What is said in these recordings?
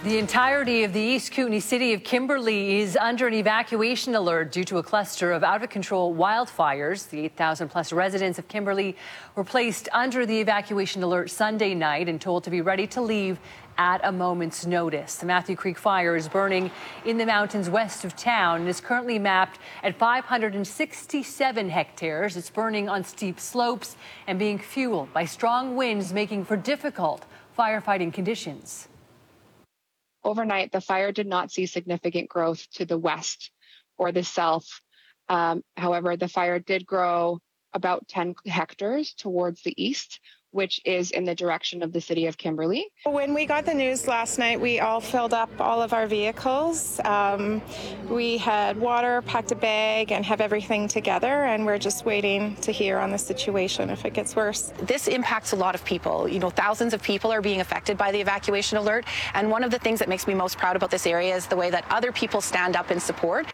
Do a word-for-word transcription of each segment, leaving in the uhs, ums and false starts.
The entirety of the East Kootenay city of Kimberley is under an evacuation alert due to a cluster of out-of-control wildfires. The eight thousand plus residents of Kimberley were placed under the evacuation alert Sunday night and told to be ready to leave at a moment's notice. The Matthew Creek fire is burning in the mountains west of town and is currently mapped at five hundred sixty-seven hectares. It's burning on steep slopes and being fueled by strong winds, making for difficult firefighting conditions. Overnight, the fire did not see significant growth to the west or the south. Um, however, the fire did grow about ten hectares towards the east, which is in the direction of the city of Kimberley. When we got the news last night, we all filled up all of our vehicles. Um, we had water, packed a bag, and have everything together, and we're just waiting to hear on the situation if it gets worse. This impacts a lot of people. You know, thousands of people are being affected by the evacuation alert, and one of the things that makes me most proud about this area is the way that other people stand up in support.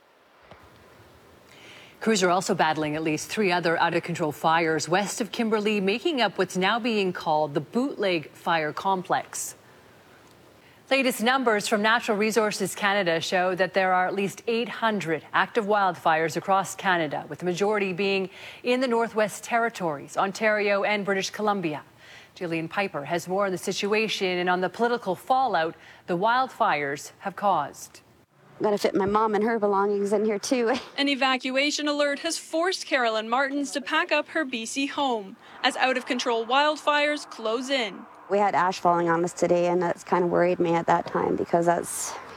Crews are also battling at least three other out-of-control fires west of Kimberley, making up what's now being called the Bootleg Fire Complex. Latest numbers from Natural Resources Canada show that there are at least eight hundred active wildfires across Canada, with the majority being in the Northwest Territories, Ontario and British Columbia. Jillian Piper has more on the situation and on the political fallout the wildfires have caused. I'm going to fit my mom and her belongings in here too. An evacuation alert has forced Carolyn Martins to pack up her B C home as out-of-control wildfires close in. We had ash falling on us today, and that's kind of worried me at that time because that's